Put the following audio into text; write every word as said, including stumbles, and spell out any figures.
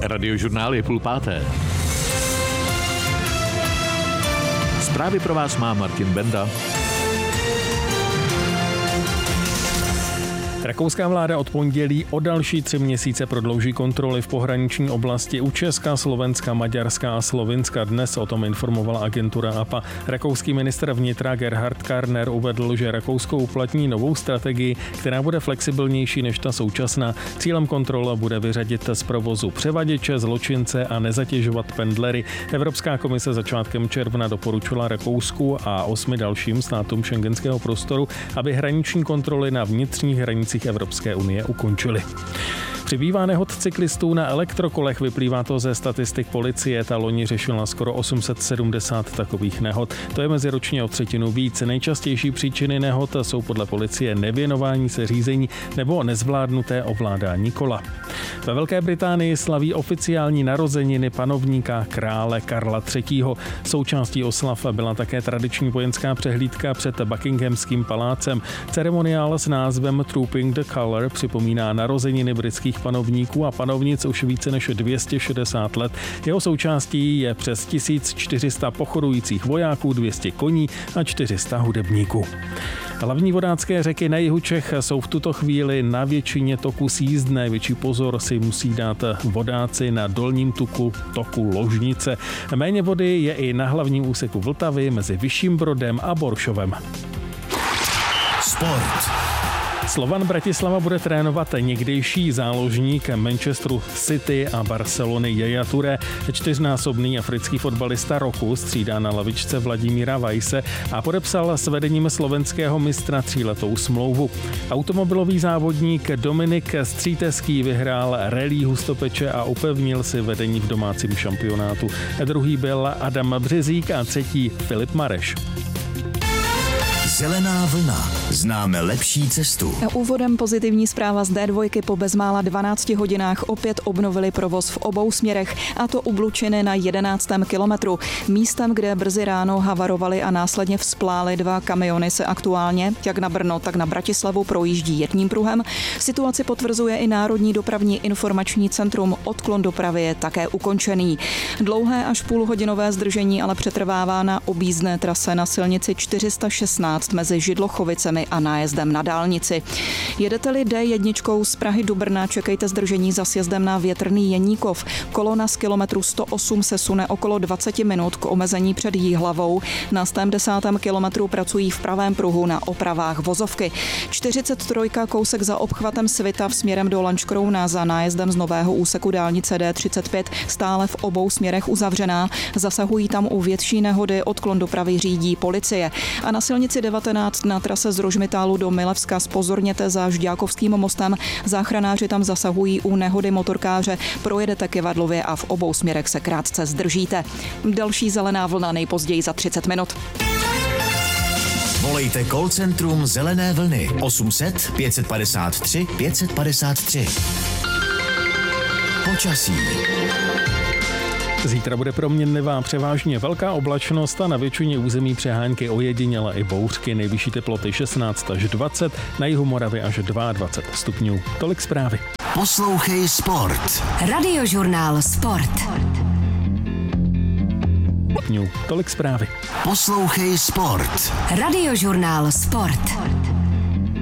Radiožurnál je půl páté. Zprávy pro vás má Martin Benda. Rakouská vláda od pondělí o další tři měsíce prodlouží kontroly v pohraniční oblasti u Česka, Slovenska, Maďarska a Slovinska. Dnes o tom informovala agentura A P A. Rakouský ministr vnitra Gerhard Karner uvedl, že Rakousko uplatní novou strategii, která bude flexibilnější než ta současná. Cílem kontrola bude vyřadit z provozu převaděče, zločince a nezatěžovat pendlery. Evropská komise začátkem června doporučila Rakousku a osmi dalším státům schengenského prostoru, aby hraniční kontroly na vnitřních hranicích Evropské unie ukončili. Přibývá nehod cyklistů na elektrokolech, vyplývá to ze statistik policie. Ta loni řešila skoro osm set sedmdesát takových nehod. To je meziročně o třetinu víc. Nejčastější příčiny nehod jsou podle policie nevěnování se řízení nebo nezvládnuté ovládání kola. Ve Velké Británii slaví oficiální narozeniny panovníka krále Karla třetího. Součástí oslav byla také tradiční vojenská přehlídka před Buckinghamským palácem. Ceremoniál s názvem Trooping the Colour připomíná narozeniny britských panovníků a panovnic už více než dvě stě šedesát let. Jeho součástí je přes tisíc čtyři sta pochodujících vojáků, dvě stě koní a čtyři sta hudebníků. Hlavní vodácké řeky na jihu Čech jsou v tuto chvíli na většině toku sjízdné. Větší pozor si musí dát vodáci na dolním tuku toku Ložnice. Méně vody je i na hlavním úseku Vltavy mezi Vyšším Brodem a Boršovem. Sport. Slovan Bratislava bude trénovat někdejší záložník Manchesteru City a Barcelony Yaya Touré. Čtyřnásobný africký fotbalista roku střídá na lavičce Vladimíra Weisse a podepsal s vedením slovenského mistra tříletou smlouvu. Automobilový závodník Dominik Stříteský vyhrál rallye Hustopeče a upevnil si vedení v domácím šampionátu. Druhý byl Adam Březík a třetí Filip Mareš. Zelená vlna. Známe lepší cestu. Úvodem pozitivní zpráva z D dva. Po bezmála dvanácti hodinách opět obnovili provoz v obou směrech, a to u Blučiny na jedenáctém kilometru. Místem, kde brzy ráno havarovaly a následně vzplály dva kamiony, se aktuálně jak na Brno, tak na Bratislavu projíždí jedním pruhem. Situaci potvrzuje i Národní dopravní informační centrum. Odklon dopravy je také ukončený. Dlouhé až půlhodinové zdržení ale přetrvává na objízdné trase na silnici čtyři sta šestnáct mezi Židlochovicemi a nájezdem na dálnici. Jedete-li D jedna z Prahy do Brna, čekejte zdržení za sjezdem na Větrný Jeníkov. Kolona z kilometru sto osm se sune okolo dvacet minut k omezení před Jihlavou. Na sto desátém kilometru pracují v pravém pruhu na opravách vozovky. čtyřicet tři kousek za obchvatem Svitav směrem do Lanškrouna za nájezdem z nového úseku dálnice D třicet pět stále v obou směrech uzavřená. Zasahují tam u větší nehody, odklon dopravy řídí policie. A na silnici devatenáct na trase z Rožmitálu do Milevska zpozorněte za Žďákovským mostem. Záchranáři tam zasahují u nehody motorkáře. Projedete Kivadlově a v obou směrech se krátce zdržíte. Další zelená vlna nejpozději za třicet minut. Volejte call centrum Zelené vlny osm set pět padesát tři pět padesát tři. Počasí. Zítra bude proměnlivá, převážně velká oblačnost a na většině území přehánky ojediněle i bouřky. Nejvyšší teploty šestnáct až dvacet, na jihu Moravy až dvacet dva stupňů. Tolik zprávy. Poslouchej Sport. Radiožurnál Sport. Tolik zprávy. Poslouchej Sport. Radiožurnál Sport.